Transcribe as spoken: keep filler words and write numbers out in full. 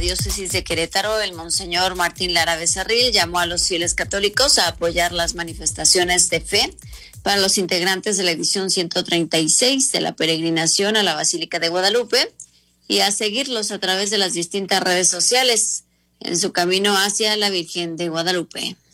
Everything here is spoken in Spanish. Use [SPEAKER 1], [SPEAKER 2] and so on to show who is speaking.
[SPEAKER 1] diócesis de Querétaro, el monseñor Martín Lara Becerril, llamó a los fieles católicos a apoyar las manifestaciones de fe para los integrantes de la edición ciento treinta y seis de la peregrinación a la Basílica de Guadalupe y a seguirlos a través de las distintas redes sociales en su camino hacia la Virgen de Guadalupe.